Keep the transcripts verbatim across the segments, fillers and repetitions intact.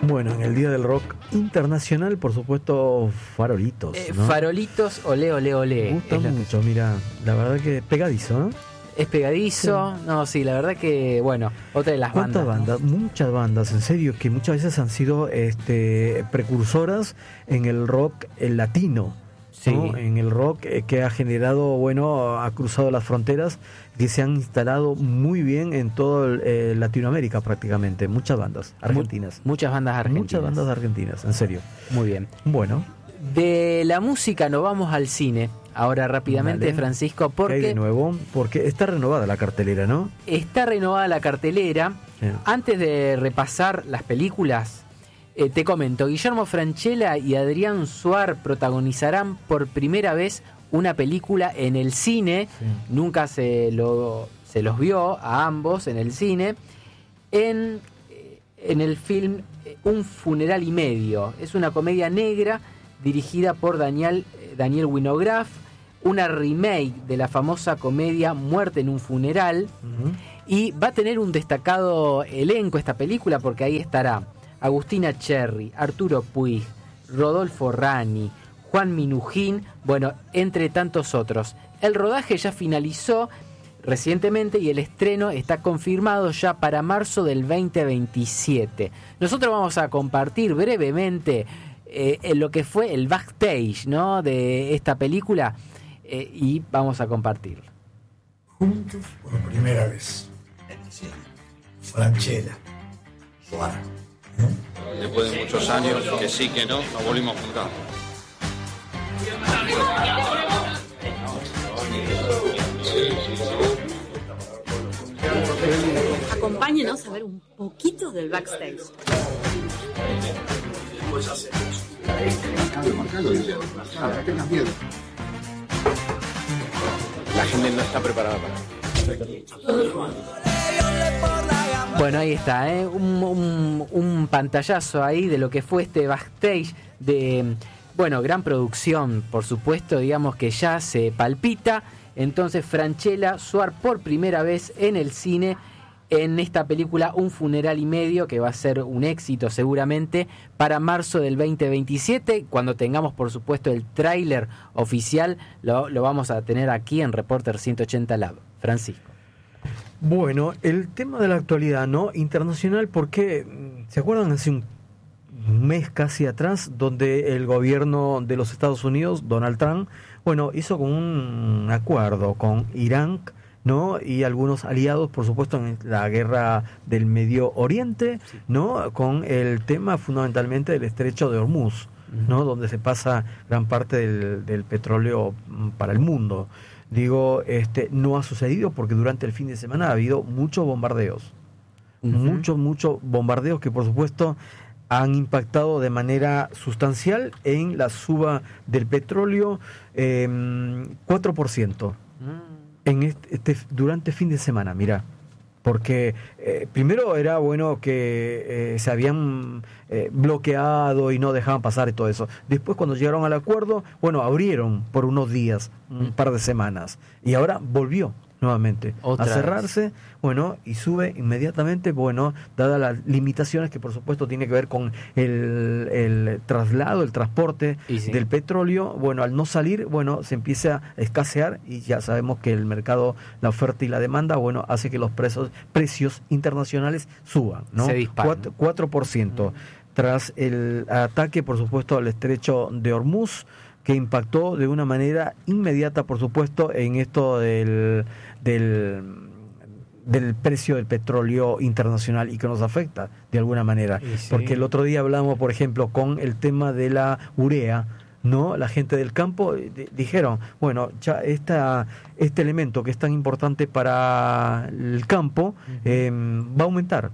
Bueno, en el Día del Rock Internacional, por supuesto, Farolitos, ¿no? Eh, farolitos, olé, olé, olé. Me gusta Es lo que- mucho, mira, la verdad que pegadizo, ¿no? Es pegadizo, no, sí, la verdad que, bueno, otra de las ¿Cuántas bandas. bandas? Muchas bandas, en serio, que muchas veces han sido este, precursoras en el rock el latino, Sí. ¿no? En el rock eh, que ha generado, bueno, ha cruzado las fronteras, que se han instalado muy bien en todo eh, Latinoamérica prácticamente, muchas bandas argentinas. Mu- muchas bandas argentinas. Muchas bandas argentinas, en serio. Muy bien. Bueno, De la música nos vamos al cine. Ahora rápidamente, Dale. Francisco, ¿qué hay de porque nuevo? Porque está renovada la cartelera, ¿no? está renovada la cartelera. Sí. Antes de repasar las películas, eh, te comento, Guillermo Francella y Adrián Suar protagonizarán por primera vez una película en el cine. Sí. Nunca se, lo, se los vio a ambos en el cine. En, eh, en el film eh, Un funeral y medio. Es una comedia negra dirigida por Daniel, eh, Daniel Winograd, una remake de la famosa comedia Muerte en un funeral. Ujú. Y va a tener un destacado elenco esta película porque ahí estará Agustina Cherry, Arturo Puig, Rodolfo Rani, Juan Minujín, bueno, entre tantos otros. El rodaje ya finalizó recientemente y el estreno está confirmado ya para marzo del veinte veintisiete. Nosotros vamos a compartir brevemente eh, en lo que fue el backstage, ¿no?, de esta película eh, y vamos a compartirlo. Juntos por primera vez. Francella, Suar. ¿eh? Después de muchos años, que sí, que no, nos volvimos a juntar. Acompáñenos a ver un poquito del backstage. La gente no está preparada para eso. Bueno, ahí está, ¿eh? un, un, un pantallazo ahí de lo que fue este backstage de, bueno, gran producción, por supuesto, digamos que ya se palpita. Entonces Francella Suar por primera vez en el cine en esta película Un funeral y medio, que va a ser un éxito seguramente para marzo del veinte veintisiete. Cuando tengamos, por supuesto, el tráiler oficial, lo, lo vamos a tener aquí en Reporter ciento ochenta Lab. Francisco. Bueno, el tema de la actualidad, ¿no? Internacional, porque, ¿se acuerdan hace un mes casi atrás, donde el gobierno de los Estados Unidos, Donald Trump, bueno, hizo con un acuerdo con Irán, ¿no? Y algunos aliados, por supuesto, en la guerra del Medio Oriente, ¿no? Con el tema fundamentalmente del estrecho de Hormuz, ¿no? Donde se pasa gran parte del, del petróleo para el mundo. Digo, este, no ha sucedido porque durante el fin de semana ha habido muchos bombardeos. Uh-huh. Muchos, muchos bombardeos que, por supuesto, han impactado de manera sustancial en la suba del petróleo, eh, cuatro por ciento. Mm. En este, este durante fin de semana, mira, porque eh, primero era bueno que eh, se habían eh, bloqueado y no dejaban pasar y todo eso. Después, cuando llegaron al acuerdo, bueno, abrieron por unos días, un par de semanas, y ahora volvió nuevamente Otra a vez. cerrarse, bueno, y sube inmediatamente, bueno, dadas las limitaciones que por supuesto tiene que ver con el, el traslado, el transporte Y sí. del petróleo. Bueno, al no salir, bueno, se empieza a escasear y ya sabemos que el mercado, la oferta y la demanda, bueno, hace que los precios, precios internacionales suban, ¿no? Se disparan. cuatro por ciento. Tras el ataque, por supuesto, al estrecho de Hormuz, que impactó de una manera inmediata, por supuesto, en esto del, del, del precio del petróleo internacional y que nos afecta de alguna manera. Y sí. Porque el otro día hablamos, por ejemplo, con el tema de la urea, ¿no? La gente del campo eh, di- dijeron, bueno, ya esta, este elemento que es tan importante para el campo eh, va a aumentar.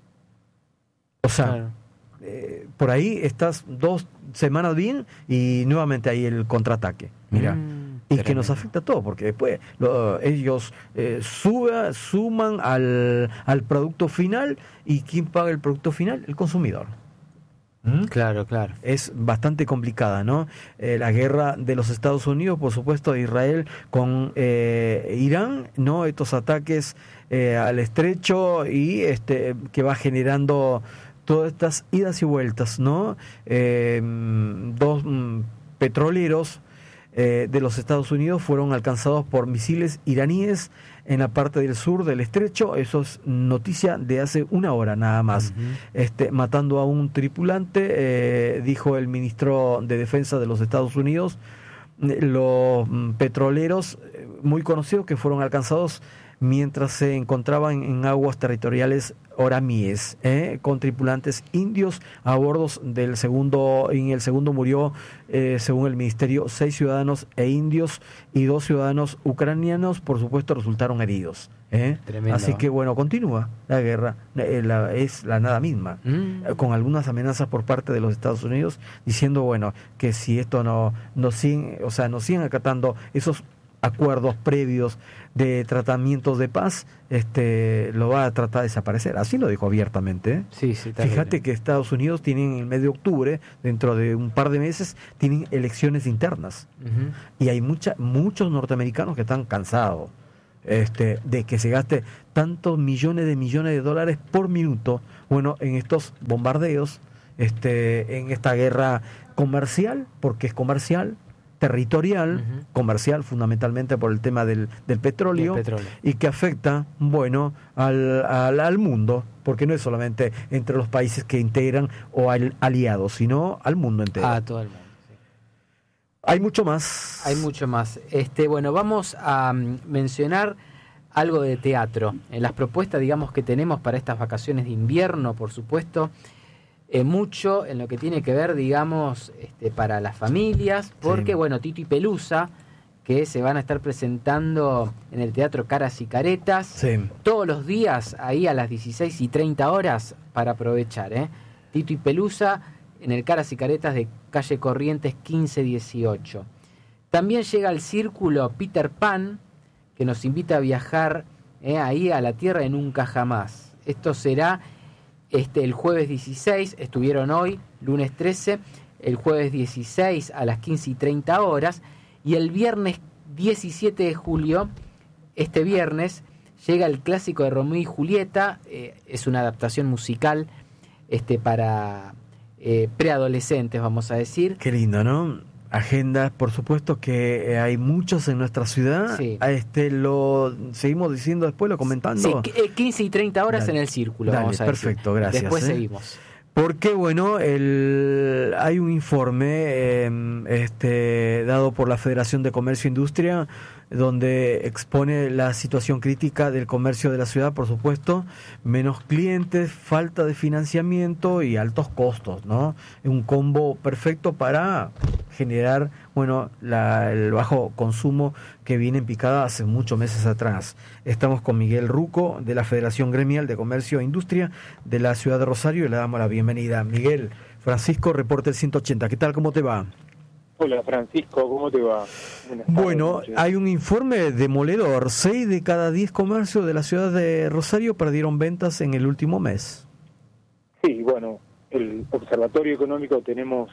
O sea, Claro. eh, por ahí estás dos semanas bien y nuevamente hay el contraataque. Mira. Mm, y que tremendo. nos afecta a todos, porque después lo- ellos eh, suba, suman al, al producto final, y ¿quién paga el producto final? El consumidor. ¿Mm? Claro, claro. Es bastante complicada, ¿no? Eh, la guerra de los Estados Unidos, por supuesto, de Israel con eh, Irán, ¿no? Estos ataques eh, al estrecho y este que va generando todas estas idas y vueltas, ¿no? Eh, dos mm, petroleros eh, de los Estados Unidos fueron alcanzados por misiles iraníes en la parte del sur del estrecho. Eso es noticia de hace una hora nada más. Uh-huh. Este, matando a un tripulante, eh, dijo el ministro de Defensa de los Estados Unidos. Los petroleros muy conocidos que fueron alcanzados mientras se encontraban en aguas territoriales oramíes, ¿eh? con tripulantes indios a bordo del segundo. En el segundo murió, eh, según el ministerio, seis ciudadanos e indios y dos ciudadanos ucranianos, por supuesto, resultaron heridos. ¿eh? Así que bueno, continúa la guerra, eh, la, es la nada misma, mm. eh, con algunas amenazas por parte de los Estados Unidos, diciendo bueno que si esto no, no siguen, o sea, no siguen acatando esos acuerdos previos de tratamientos de paz, este lo va a tratar de desaparecer. Así lo dijo abiertamente. ¿eh? Sí, sí, Fíjate que Estados Unidos tienen en el mes de octubre, dentro de un par de meses, tienen elecciones internas. Uh-huh. Y hay mucha, muchos norteamericanos que están cansados este, de que se gaste tantos millones de millones de dólares por minuto, bueno, en estos bombardeos, este, en esta guerra comercial, porque es comercial, territorial, uh-huh. comercial fundamentalmente por el tema del, del petróleo, petróleo y que afecta, bueno, al, al, al mundo, porque no es solamente entre los países que integran o al, aliados, sino al mundo entero. Ah, todo el mundo. Sí. Hay mucho más. Hay mucho más. Este, bueno, vamos a um, mencionar algo de teatro. En las propuestas, digamos, que tenemos para estas vacaciones de invierno, por supuesto. Eh, mucho en lo que tiene que ver, digamos, este, para las familias, porque, sí. bueno, Tito y Pelusa, que se van a estar presentando en el Teatro Caras y Caretas, sí. todos los días, ahí a las dieciséis y treinta horas, para aprovechar, ¿eh? Tito y Pelusa, en el Caras y Caretas de calle Corrientes quince dieciocho. También llega al Círculo Peter Pan, que nos invita a viajar ¿eh? ahí a la Tierra de Nunca Jamás. Esto será... Este, el jueves dieciséis, estuvieron hoy, lunes trece, el jueves dieciséis a las quince y treinta horas, y el viernes diecisiete de julio, este viernes, llega el clásico de Romeo y Julieta, eh, es una adaptación musical este, para eh, preadolescentes, vamos a decir. Qué lindo, ¿no? Agendas, por supuesto que hay muchos en nuestra ciudad. Sí. Este lo seguimos diciendo después, lo comentando. Sí, quince y treinta horas dale, en el Círculo, dale, vamos a perfecto, decir. Gracias. Después ¿eh? seguimos. Porque, bueno, el, hay un informe eh, este, dado por la Federación de Comercio e Industria, donde expone la situación crítica del comercio de la ciudad, por supuesto, menos clientes, falta de financiamiento y altos costos, ¿no? Un combo perfecto para generar, bueno, la, el bajo consumo que viene en picada hace muchos meses atrás. Estamos con Miguel Ruco, de la Federación Gremial de Comercio e Industria de la ciudad de Rosario, y le damos la bienvenida. Miguel, Francisco, Reporter ciento ochenta, ¿qué tal? ¿Cómo te va? Hola Francisco, ¿cómo te va? Bueno, hay un informe demoledor. Seis de cada diez comercios de la ciudad de Rosario perdieron ventas en el último mes. Sí, bueno, el Observatorio Económico tenemos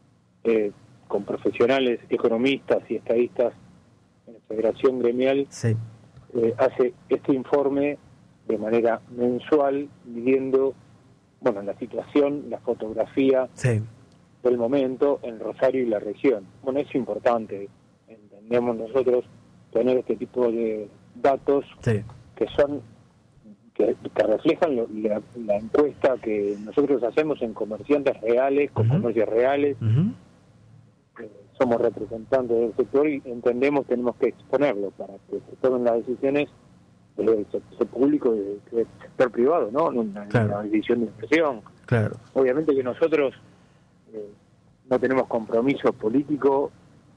eh, con profesionales, economistas y estadistas en la Federación Gremial, sí. eh, hace este informe de manera mensual, midiendo bueno, la situación, la fotografía sí. del momento en Rosario y la región. Bueno, es importante, entendemos nosotros, tener este tipo de datos sí. que son que, que reflejan lo, la, la encuesta que nosotros hacemos en comerciantes reales, con uh-huh. comercios reales. Uh-huh. Eh, somos representantes del sector y entendemos que tenemos que exponerlo para que se tomen las decisiones del sector público y del sector privado, ¿no? Una, claro. una decisión de inversión. Claro. Obviamente que nosotros eh, no tenemos compromiso político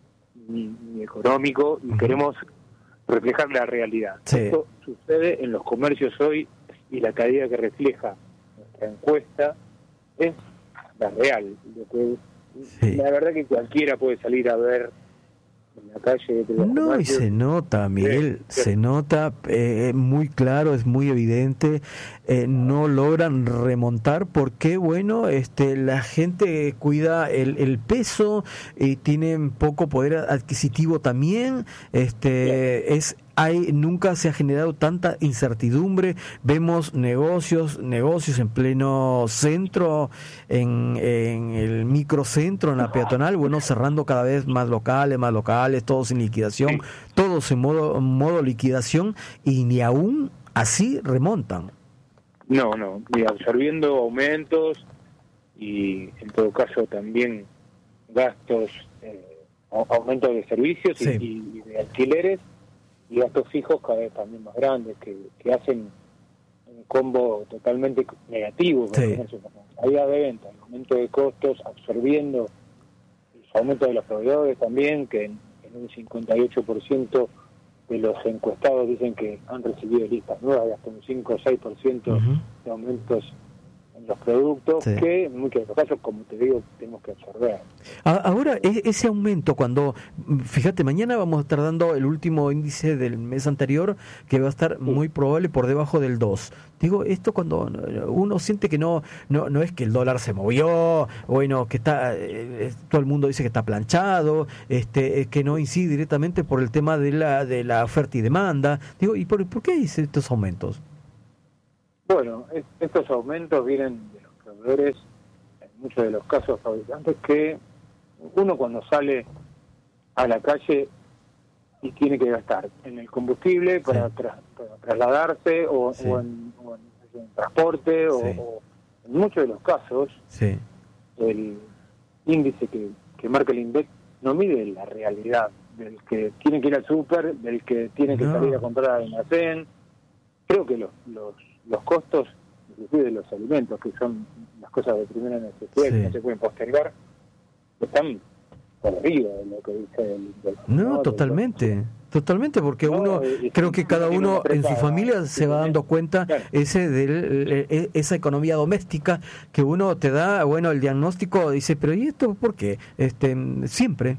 ni, ni económico y uh-huh. queremos reflejar la realidad. Sí. Esto sucede en los comercios hoy y la caída que refleja nuestra encuesta es la real. Lo que, sí. La verdad que cualquiera puede salir a ver en la calle. De no, comercios. Y se nota, Miguel, sí, sí. se nota eh, muy claro, es muy evidente, eh, no logran remontar porque, bueno, este la gente cuida el, el peso y tienen poco poder adquisitivo también, este sí. es hay nunca se ha generado tanta incertidumbre. Vemos negocios, negocios en pleno centro, en, en el microcentro, en la peatonal, bueno, cerrando cada vez más locales, más locales, todos en liquidación, todos en modo, modo liquidación, y ni aún así remontan. No, no, y absorbiendo aumentos y en todo caso también gastos, eh, aumentos de servicios sí. y, y de alquileres, y gastos fijos cada vez también más grandes, que, que hacen un combo totalmente negativo. Sí. Caída de venta, el aumento de costos, absorbiendo los aumentos de los proveedores también, que en, en un cincuenta y ocho por ciento de los encuestados dicen que han recibido listas nuevas de hasta un cinco o seis por ciento uh-huh. de aumentos en los productos, sí. que en muchos de los casos, como te digo, tenemos que absorber. Ahora, ese aumento, cuando, fíjate, mañana vamos a estar dando el último índice del mes anterior, que va a estar sí. muy probable por debajo del dos. Digo, esto cuando uno siente que no no no es que el dólar se movió, bueno, que está, eh, todo el mundo dice que está planchado, este que no incide directamente por el tema de la de la oferta y demanda. Digo, ¿y por, por qué dice estos aumentos? Bueno, es, estos aumentos vienen de los proveedores, en muchos de los casos fabricantes, que uno cuando sale a la calle y tiene que gastar en el combustible para, sí. tra- para trasladarse o, sí. o, en, o en, en transporte sí. o, o en muchos de los casos sí. el índice que, que marca el INDEC no mide la realidad del que tiene que ir al súper, del que tiene que no. salir a comprar al almacén. Creo que los, los los costos, inclusive de los alimentos, que son las cosas de primera necesidad sí. que no se pueden postergar, están por arriba de lo que dice el... el no, no, totalmente, del... totalmente, porque no, uno, eh, creo que cada uno en su familia se va dando cuenta claro. ese de esa economía doméstica que uno te da, bueno, el diagnóstico dice, pero ¿y esto por qué? Este, siempre.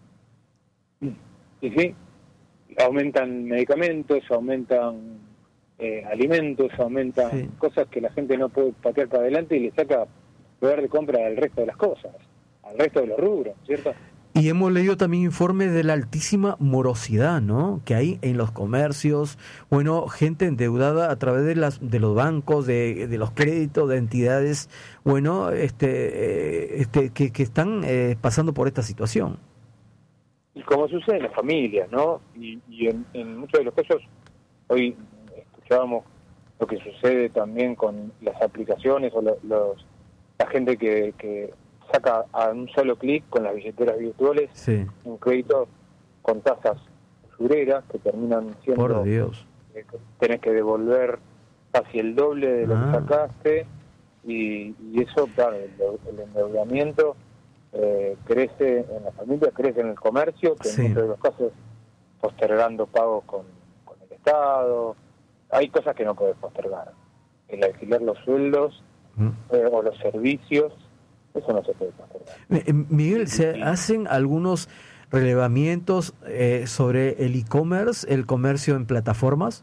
Sí, sí, aumentan medicamentos, aumentan... Eh, alimentos, aumentan sí. cosas que la gente no puede patear para adelante y le saca poder de compra al resto de las cosas, al resto de los rubros, ¿cierto? Y hemos leído también informes de la altísima morosidad, ¿no? Que hay en los comercios, bueno, gente endeudada a través de las de los bancos, de, de los créditos, de entidades, bueno, este, eh, este, que, que están eh, pasando por esta situación. Y como sucede en las familias, ¿no? Y, y en, en muchos de los casos, hoy escuchábamos lo que sucede también con las aplicaciones o lo, los la gente que, que saca a un solo clic con las billeteras virtuales sí. un crédito con tasas usureras que terminan siendo... Por Dios. Eh, tenés que devolver casi el doble de lo ah. que sacaste y, y eso, claro, el, el endeudamiento eh, crece en la familia, crece en el comercio, que sí. en muchos de los casos postergando pagos con, con el Estado. Hay cosas que no podés postergar. El alquiler los sueldos mm. eh, o los servicios, eso no se puede postergar. Eh, Miguel, ¿se hacen algunos relevamientos eh, sobre el e-commerce, el comercio en plataformas?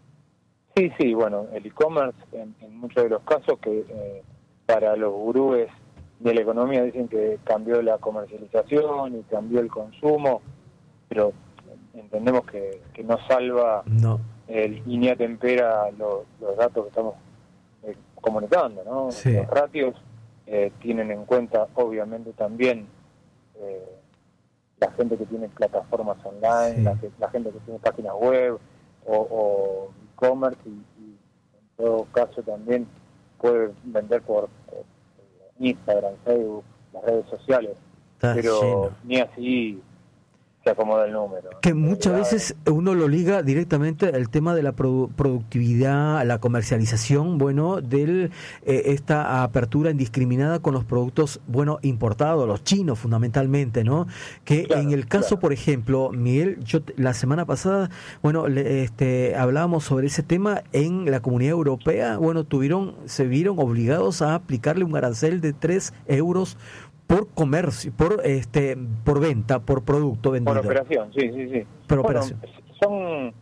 Sí, sí, bueno, el e-commerce en, en muchos de los casos que eh, para los gurúes de la economía dicen que cambió la comercialización y cambió el consumo, pero entendemos que, que no salva... No. el INEA tempera los, los datos que estamos eh, comunicando, ¿no? Sí. Los ratios eh, tienen en cuenta, obviamente, también eh, la gente que tiene plataformas online, sí. la, la gente que tiene páginas web o, o e-commerce y, y en todo caso también puede vender por, por Instagram, Facebook, las redes sociales, Está pero lleno. Ni así se acomoda el número. Que muchas veces uno lo liga directamente al tema de la produ- productividad, la comercialización, bueno, de eh, esta apertura indiscriminada con los productos, bueno, importados, los chinos fundamentalmente, ¿no? Que claro, en el caso, claro. por ejemplo, Miguel, yo la semana pasada, bueno, le, este, hablábamos sobre ese tema en la Comunidad Europea, bueno, tuvieron, se vieron obligados a aplicarle un arancel de tres euros por comercio, por este, por venta, por producto vendido. Por operación, sí, sí, sí. Por bueno, operación. Son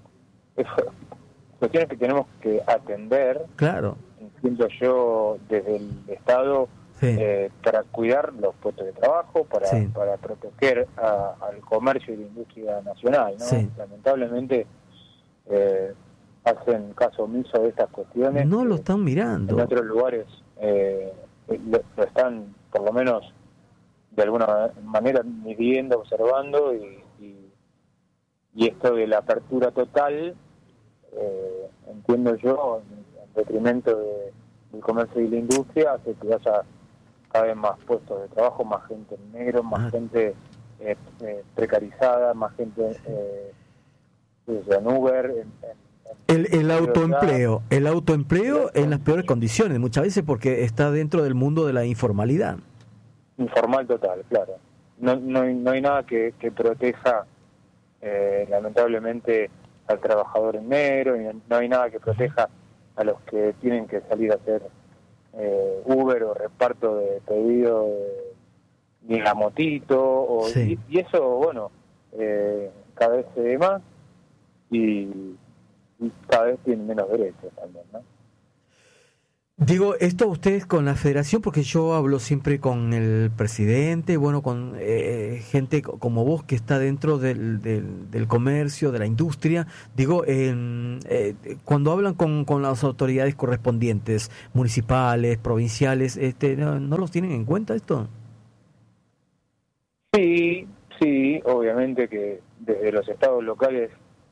cuestiones que tenemos que atender. Claro. Entiendo yo desde el Estado sí. eh, para cuidar los puestos de trabajo, para sí. para proteger a, al comercio y la industria nacional, ¿no? Sí. Lamentablemente eh, hacen caso omiso de estas cuestiones. No lo están mirando. En otros lugares eh, lo, lo están, por lo menos, de alguna manera midiendo, observando, y, y, y esto de la apertura total, eh, entiendo yo, en detrimento de, del comercio y la industria, hace que haya cada vez más puestos de trabajo, más gente en negro, más ah. gente eh, eh, precarizada, más gente eh, en Uber, en, en El, el autoempleo, el autoempleo en las peores condiciones, muchas veces porque está dentro del mundo de la informalidad. Informal total, claro. No, no, hay, no hay nada que, que proteja, eh, lamentablemente, al trabajador en negro, y no hay nada que proteja a los que tienen que salir a hacer eh, Uber o reparto de pedido, de, ni la motito, o, sí. y, y eso, bueno, eh, cada vez se ve más, y cada vez tienen menos derechos también, ¿no? Digo, esto ustedes con la federación, porque yo hablo siempre con el presidente, bueno, con eh, gente como vos que está dentro del, del, del comercio, de la industria. Digo, eh, eh, cuando hablan con, con las autoridades correspondientes, municipales, provinciales, este, ¿no, no los tienen en cuenta esto? Sí, sí, obviamente que desde los estados locales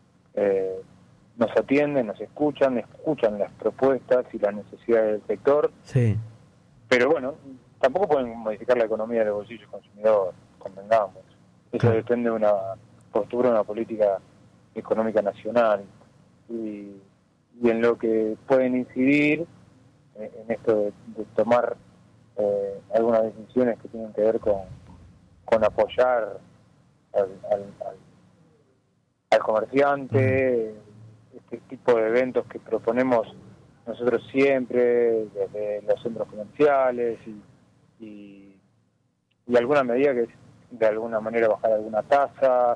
eh, nos atienden, nos escuchan, escuchan las propuestas y las necesidades del sector. Sí. Pero bueno, tampoco pueden modificar la economía del bolsillo del consumidor, convengamos. Eso claro. depende de una postura, una política económica nacional. Y, y en lo que pueden incidir, eh, en esto de, de tomar eh, algunas decisiones que tienen que ver con, con apoyar al, al, al, al comerciante, mm. este tipo de eventos que proponemos nosotros siempre, desde los centros comerciales, y, y, y alguna medida que es de alguna manera bajar alguna tasa,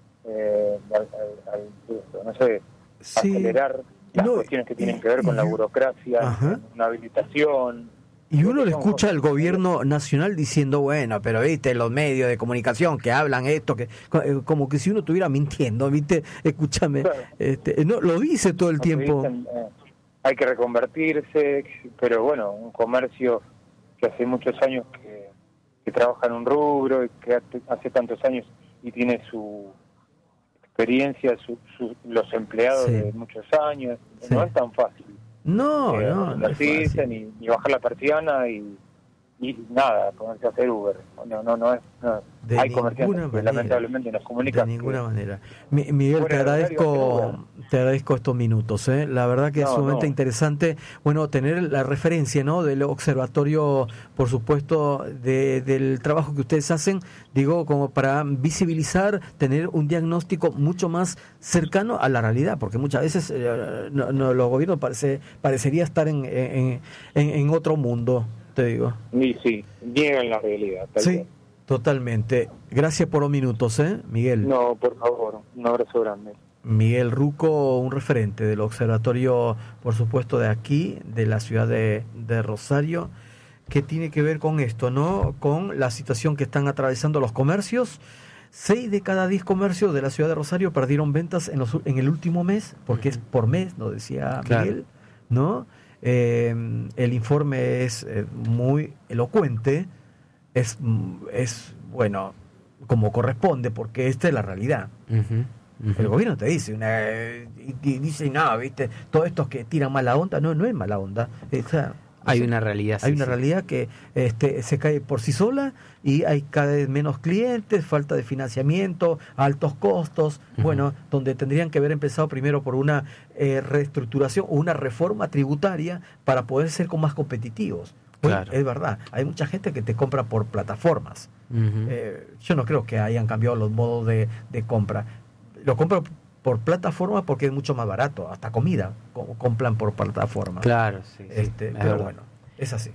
eh, al, al, al, no sé, sí. acelerar las no, cuestiones que tienen que ver con y, la burocracia, ajá. una habilitación. Y uno le escucha al gobierno nacional diciendo, bueno, pero viste, los medios de comunicación que hablan esto, que como que si uno estuviera mintiendo, viste, escúchame, claro. este, no lo dice todo el tiempo. Dicen, eh, hay que reconvertirse, pero bueno, un comercio que hace muchos años que, que trabaja en un rubro, y que hace, hace tantos años y tiene su experiencia, su, su, los empleados sí. de muchos años, sí. no es tan fácil. No, eh, no, no es ni, ni bajar la persiana y, y nada, ponerse a hacer Uber. No, no, no es. No. De Hay comerciantes que lamentablemente nos comunican. De ninguna que, manera. Mi, Miguel, te agradezco, te agradezco estos minutos. ¿eh? La verdad que no, es sumamente no. interesante, bueno, tener la referencia, ¿no? Del observatorio, por supuesto, de, del trabajo que ustedes hacen, digo, como para visibilizar, tener un diagnóstico mucho más cercano a la realidad, porque muchas veces eh, no, no, los gobiernos parece, parecería estar en, en, en, en otro mundo, te digo. Y sí, niegan la realidad. Tal sí. vez. Totalmente. Gracias por los minutos, ¿eh, Miguel? No, por favor, un abrazo grande. Miguel Ruco, un referente del observatorio, por supuesto, de aquí, de la ciudad de, de Rosario, que tiene que ver con esto, ¿no? Con la situación que están atravesando los comercios. Seis de cada diez comercios de la ciudad de Rosario perdieron ventas en, los, en el último mes, porque uh-huh. es por mes, nos decía claro. Miguel, ¿no? Eh, el informe es eh, muy elocuente. Es, es, bueno, como corresponde, porque esta es la realidad. Uh-huh, uh-huh. El gobierno te dice, una, y, y dice, no, viste, todos estos que tiran mala onda, no, no es mala onda. O sea, hay o sea, una realidad. Hay sí, una sí. realidad que este, se cae por sí sola, y hay cada vez menos clientes, falta de financiamiento, altos costos, uh-huh. bueno, donde tendrían que haber empezado primero por una eh, reestructuración o una reforma tributaria para poder ser con más competitivos. Claro. Es verdad, hay mucha gente que te compra por plataformas. Uh-huh. Eh, yo no creo que hayan cambiado los modos de, de compra. Lo compro por plataforma porque es mucho más barato, hasta comida compran por plataforma. Claro, sí. sí este, pero verdad. Bueno, es así.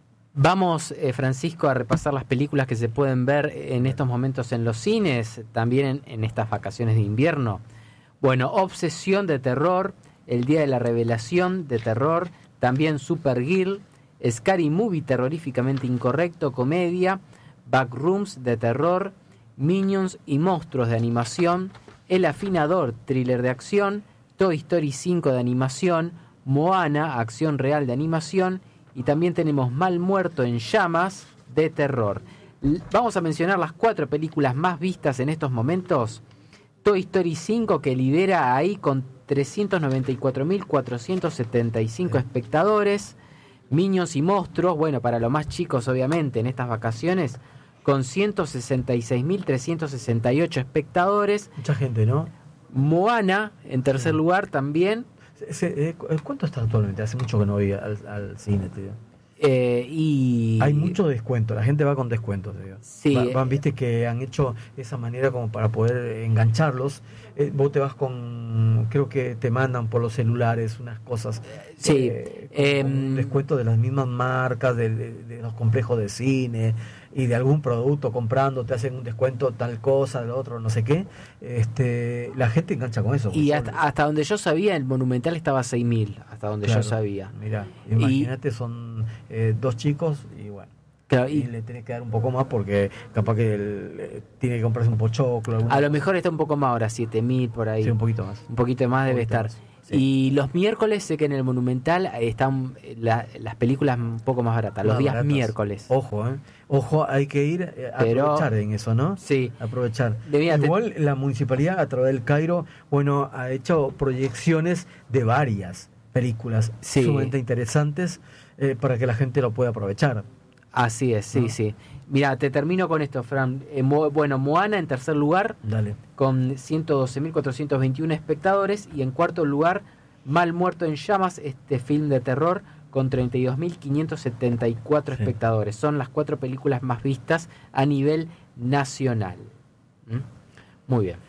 Vamos, eh, Francisco, a repasar las películas que se pueden ver en estos momentos en los cines, también en, en estas vacaciones de invierno. Bueno, Obsesión de terror, El día de la revelación de terror, también Supergirl, Scary Movie terroríficamente incorrecto, comedia, Backrooms de terror, Minions y monstruos de animación, El afinador, thriller de acción, Toy Story cinco de animación, Moana, acción real de animación, y también tenemos Mal Muerto en Llamas de terror. L- Vamos a mencionar las cuatro películas más vistas en estos momentos. Toy Story cinco, que lidera ahí con trescientos noventa y cuatro mil cuatrocientos setenta y cinco espectadores. Minions y Monstruos, bueno, para los más chicos obviamente en estas vacaciones, con ciento sesenta y seis mil trescientos sesenta y ocho espectadores. Mucha gente, ¿no? Moana en tercer lugar también. Se- se- eh, ¿Cuánto está actualmente? Hace mucho que no voy al, al cine, tío. Eh, y Hay mucho descuento, la gente va con descuentos, tío. Sí. Va- van, viste que han hecho esa manera como para poder engancharlos. Eh, vos te vas con, creo que te mandan por los celulares unas cosas. Sí. eh, con- Em, con un descuento de las mismas marcas, de, de- de los complejos de cine y de algún producto comprando, te hacen un descuento tal cosa, del otro, no sé qué. Este, la gente engancha con eso. y porque hasta, son- hasta donde yo sabía, el Monumental estaba a seis mil, hasta donde Claro, yo sabía. Mira, imagínate, son eh, dos chicos y bueno. Claro, Y y le tenés que dar un poco más porque capaz que él, eh, tiene que comprarse un pochoclo. alguna a lo cosa. mejor está un poco más ahora, siete mil por ahí. Sí, un poquito más. Un poquito más Un debe poquito estar. más, sí. Y los miércoles sé que en el Monumental están la- las películas un poco más baratas, los Más días baratas. miércoles. Ojo, ¿eh? Ojo, hay que ir eh, a Pero- aprovechar en eso, ¿no? Sí. Aprovechar. Debía te- Igual la municipalidad a través del Cairo, bueno, ha hecho proyecciones de varias películas Sí. sumamente interesantes eh, para que la gente lo pueda aprovechar. Así es, sí, ¿No? sí. Mira, te termino con esto, Fran. Eh, Mo- bueno, Moana en tercer lugar, Dale. con ciento doce mil cuatrocientos veintiuno espectadores, y en cuarto lugar, Mal Muerto en Llamas, este film de terror, con treinta y dos mil quinientos setenta y cuatro Sí. espectadores. Son las cuatro películas más vistas a nivel nacional. ¿Mm? Muy bien.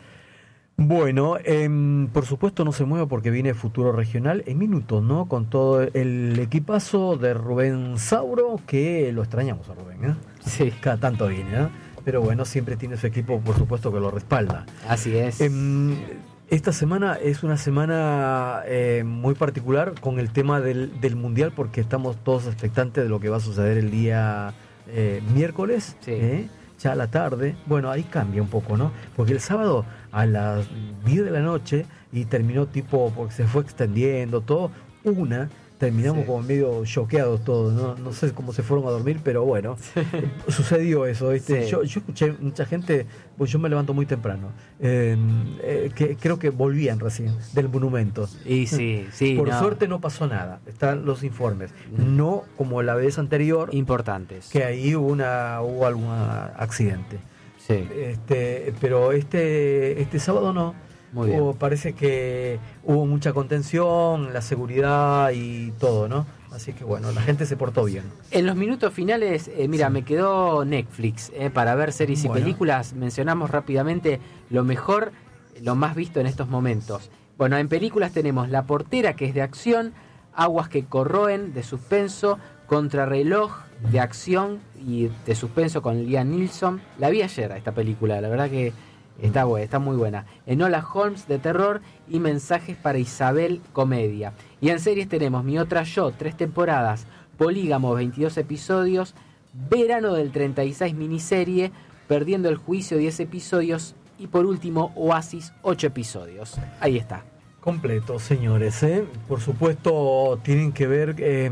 Bueno, em, por supuesto no se mueva porque viene Futuro Regional en minutos, ¿no? Con todo el equipazo de Rubén Sauro, que lo extrañamos a Rubén, ¿eh? Sí, Cada tanto viene, ¿no? Pero bueno, siempre tiene su equipo, por supuesto, que lo respalda. así es. Em, esta semana es una semana eh, muy particular con el tema del, del Mundial porque estamos todos expectantes de lo que va a suceder el día eh, miércoles, Sí. ¿eh? Ya a la tarde. Bueno, ahí cambia un poco, ¿no? Porque el sábado a las diez de la noche y terminó tipo, porque se fue extendiendo todo, una, terminamos Sí. como medio choqueados todos, ¿no? No sé cómo se fueron a dormir, pero bueno, sucedió eso, ¿viste? Sí. Yo, yo escuché mucha gente, pues yo me levanto muy temprano, eh, eh, que creo que volvían recién del monumento. Y sí, sí. Por no. suerte no pasó nada, están los informes, no como la vez anterior, Importantes. que ahí hubo una hubo algún accidente. Sí, Este, pero este este sábado no. muy bien. Hubo- parece que hubo mucha contención, la seguridad y todo, ¿no? Así que bueno, la gente se portó bien. En los minutos finales, eh, mira, Sí. me quedó Netflix eh, para ver series Bueno. y películas. Mencionamos rápidamente lo mejor, lo más visto en estos momentos. Bueno, en películas tenemos La Portera, que es de acción, Aguas que corroen, de suspenso, Contrarreloj, de acción y de suspenso con Liam Neeson. La vi ayer a esta película, la verdad que está buena, está muy buena. Enola Holmes, de terror, y Mensajes para Isabel, comedia. Y en series tenemos Mi Otra Yo, tres temporadas, Polígamo, veintidós episodios, Verano del treinta y seis, miniserie, Perdiendo el Juicio, diez episodios, y por último Oasis, ocho episodios. Ahí está. Completo, señores, ¿eh? Por supuesto, tienen que ver eh,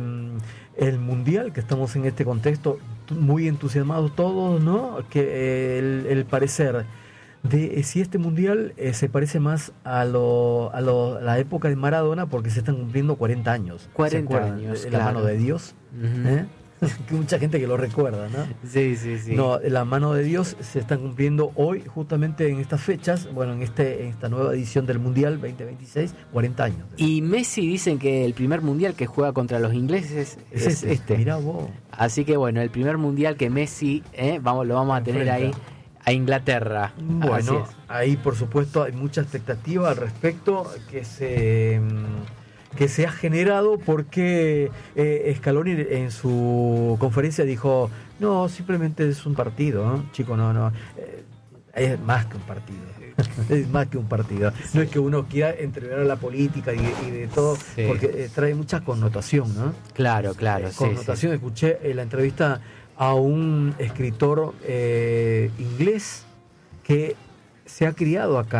el mundial, que estamos en este contexto t- muy entusiasmados todos, ¿no? Que eh, el, el parecer de eh, si este mundial eh, se parece más a, lo, a, lo, a la época de Maradona, porque se están cumpliendo cuarenta años. ¿Se cuarenta acuerdan? años, De la claro. mano de Dios, Ujú. ¿eh? Que mucha gente que lo recuerda, ¿no? Sí, sí, sí. No, la mano de Dios se están cumpliendo hoy, justamente en estas fechas, bueno, en este en esta nueva edición del Mundial veinte veintiséis, cuarenta años. Y Messi dicen que el primer mundial que juega contra los ingleses es, Es este. Mirá vos. Así que bueno, el primer mundial que Messi, eh, vamos, lo vamos a tener ahí Enfrenta. a Inglaterra. Así Bueno, es. ahí por supuesto hay mucha expectativa al respecto que se mm, que se ha generado porque eh, Scaloni en su conferencia dijo, no, simplemente es un partido, ¿no? Chico, no, no, eh, es más que un partido. Es más que un partido. No es que uno quiera entregar a la política y, y de todo, Sí. porque eh, trae mucha connotación, ¿no? Claro, claro. Eh, sí, connotación. sí. Escuché en la entrevista a un escritor eh, inglés que se ha criado acá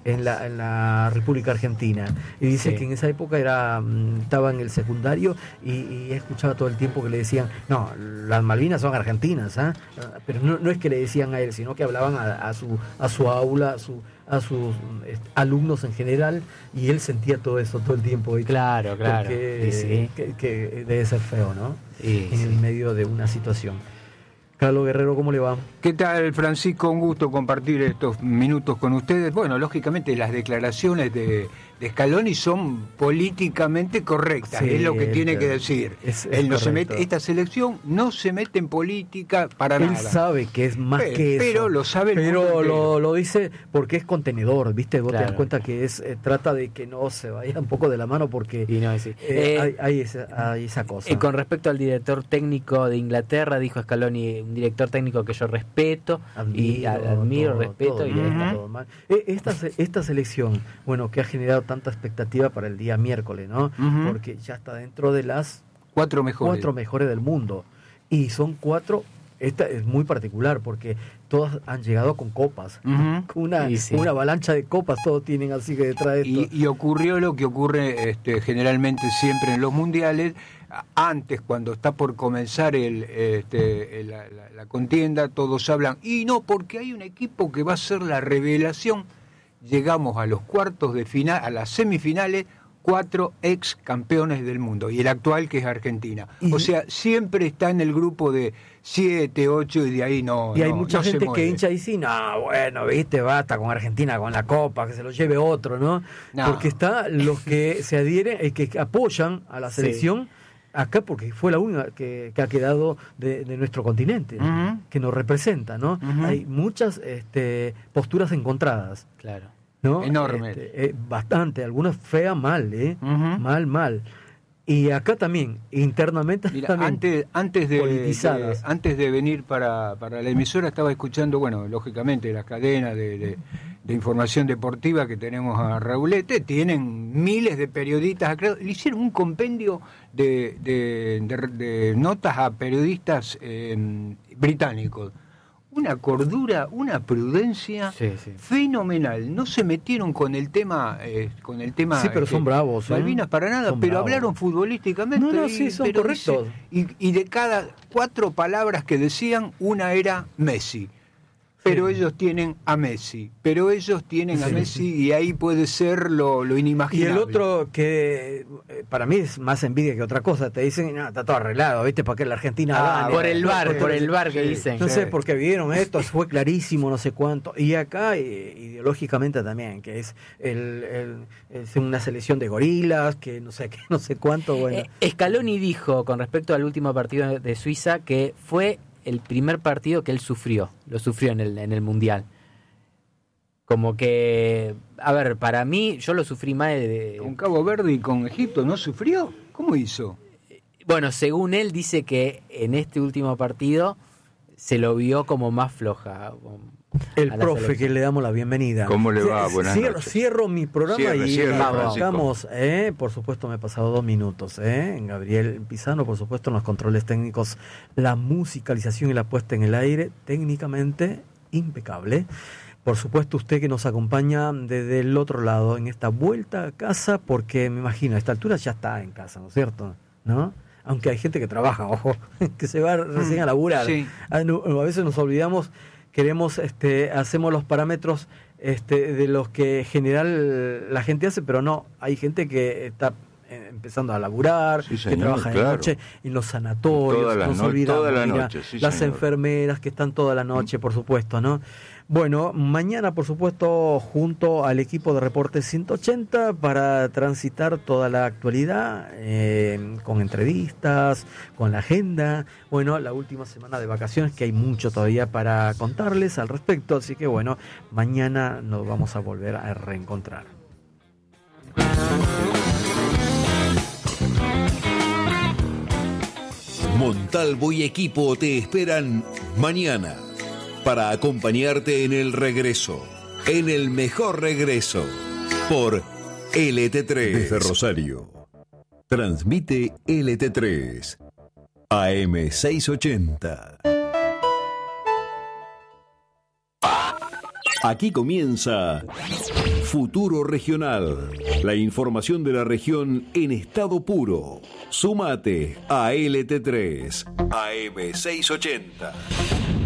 en la, en la República Argentina. Y dice Sí. que en esa época era estaba en el secundario y, y escuchaba todo el tiempo que le decían, no, las Malvinas son argentinas, ¿eh? Pero no, no es que le decían a él, sino que hablaban a, a su a su aula, a, su, a sus este, alumnos en general, y él sentía todo eso todo el tiempo. ¿Viste? Claro, claro. Porque, Sí, sí. Que, que debe ser feo, ¿no? Sí, en sí. el medio de una situación. Carlos Guerrero, ¿cómo le va? ¿Qué tal, Francisco? Un gusto compartir estos minutos con ustedes. Bueno, lógicamente las declaraciones de, de Scaloni son políticamente correctas, Sí, es lo que tiene él, que decir. es- es Él no se correcto. mete, esta selección no se mete en política para Él nada. sabe que es más Pero- que eso. pero lo sabe el mundo Pero entero. lo, lo dice porque es contenedor, ¿viste? Vos te Claro. das cuenta que es eh, trata de que no se vaya un poco de la mano porque Y no, sí. eh, Eh, hay, hay esa, hay esa cosa. Eh, con respecto al director técnico de Inglaterra, dijo Scaloni, un director técnico que yo respeto y a- admiro, todo, respeto todo y bien, Ujú. todo mal. Eh, Esta, se- esta selección, bueno, que ha generado tanta expectativa para el día miércoles, ¿no? Ujú. Porque ya está dentro de las Cuatro mejores. cuatro mejores del mundo. Y son cuatro, esta es muy particular porque todas han llegado con copas. Ujú. Con una, Y sí. una avalancha de copas, todos tienen así que detrás de esto. Y, y ocurrió lo que ocurre este, generalmente siempre en los mundiales. A- Antes, cuando está por comenzar el, este, el- la, la- la contienda, todos hablan, y no, porque hay un equipo que va a ser la revelación. Llegamos a los cuartos de final, a las semifinales, cuatro ex campeones del mundo, y el actual que es Argentina. Y- o sea, siempre está en el grupo de siete, ocho, y de ahí no. Y hay no- mucha no se gente que mueve. hincha y dice, no, bueno, viste, basta con Argentina, con la Copa, que se lo lleve otro, ¿no? No. Porque está los que se adhieren, eh, que apoyan a la Sí. selección acá porque fue la única que, que ha quedado de, de nuestro continente, Ujú. que nos representa, ¿no? Ujú. Hay muchas este, posturas encontradas, Claro. ¿no? Enorme. Este, eh, bastante, algunas feas mal, ¿eh? Ujú. Mal, mal. Y acá también, internamente Mira, también. antes, antes, de, politizadas. de- antes de venir para, para la emisora estaba escuchando, bueno, lógicamente las cadenas de, de- de información deportiva que tenemos a Raulete, tienen miles de periodistas acá, le hicieron un compendio de, de- de- de notas a periodistas eh, británicos. Una cordura, una prudencia Sí, sí. fenomenal. No se metieron con el tema, eh, con el tema. Sí, pero son bravos, ¿eh? Malvinas para nada, Son pero bravos. hablaron futbolísticamente. No, no, y- sí, son pero correctos. dice- y, y de cada cuatro palabras que decían, una era Messi. Pero Sí. ellos tienen a Messi. Pero ellos tienen a Sí. Messi y ahí puede ser lo, lo Y inimaginable. el otro que eh, para mí es más envidia que otra cosa, te dicen, no, está todo arreglado, ¿viste? Para que la Argentina Ah, gane. Por el No, bar, porque- por el bar que sí, dicen. No Sí. sé por qué vieron esto, fue clarísimo, no sé cuánto. Y acá, eh, ideológicamente también, que es el, el- es una selección de gorilas, que no sé qué, no sé cuánto, bueno. Eh, Scaloni dijo con respecto al último partido de Suiza que fue el primer partido que él sufrió, lo sufrió en el, en el Mundial. Como que, a ver, para mí, yo lo sufrí más de... de- Con Cabo Verde y con Egipto, ¿no sufrió? ¿Cómo hizo? Bueno, según él dice que en este último partido se lo vio como más floja. El a la profe, selección. que le damos la bienvenida. ¿Cómo le va? Sí, Buenas cierro, noches. cierro mi programa Cierre, y cierre, arrancamos. Eh, por supuesto, me he pasado dos minutos. Eh. Gabriel Pisano, por supuesto, en los controles técnicos, la musicalización y la puesta en el aire, técnicamente impecable. Por supuesto, usted que nos acompaña desde el otro lado en esta vuelta a casa, porque me imagino, a esta altura ya está en casa, ¿no es cierto? ¿No? Aunque hay gente que trabaja, ojo, que se va recién a laburar. Sí. A, no- a veces nos olvidamos, queremos, este, hacemos los parámetros este, de los que en general la gente hace, pero no, hay gente que está eh, empezando a laburar, Sí, que señor, trabaja de claro. noche en los sanatorios, Todas las nos no- olvidamos, toda la mira, noche, sí, las señor. enfermeras que están toda la noche, por supuesto, ¿no? Bueno, mañana, por supuesto, junto al equipo de Reportes ciento ochenta para transitar toda la actualidad, eh, con entrevistas, con la agenda. Bueno, la última semana de vacaciones, que hay mucho todavía para contarles al respecto. Así que, bueno, mañana nos vamos a volver a reencontrar. Montalvo y equipo te esperan mañana para acompañarte en el regreso, en el mejor regreso, por L T tres. Desde Rosario, transmite L T tres, A M seiscientos ochenta. Aquí comienza Futuro Regional. La información de la región en estado puro. Sumate a L T tres, A M seiscientos ochenta.